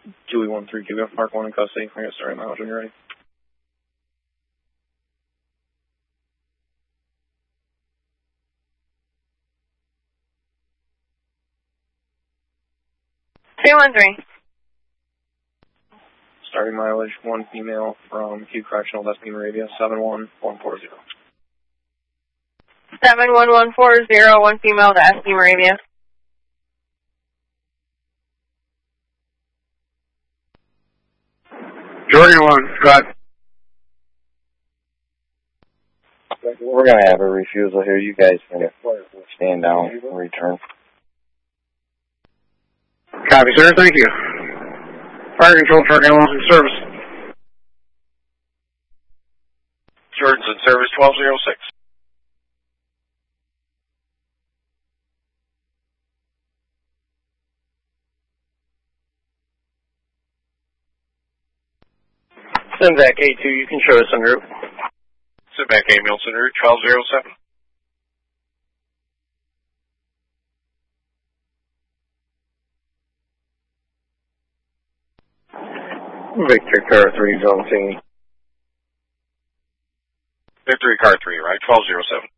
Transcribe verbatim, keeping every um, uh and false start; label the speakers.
Speaker 1: Q E one three Q, Mark one in custody. We're going to start mileage when you're ready.
Speaker 2: two one three.
Speaker 1: Starting mileage, one female from Q Correctional, that's Beam Arabia, seven one one four zero.
Speaker 2: seven one one four zero, one female to S P Moravia.
Speaker 3: Jordan one, Scott.
Speaker 4: We're going to have a refusal here. You guys can stand down and return.
Speaker 3: Copy, sir. Thank you. Fire control truck ambulance in service.
Speaker 5: Jordan's in service, twelve oh six.
Speaker 6: Simvac A two, you can show us en route.
Speaker 5: Simvac ambulance en route, twelve oh seven.
Speaker 6: Victor Car three, zone team.
Speaker 5: Victory Car three, right, twelve oh seven.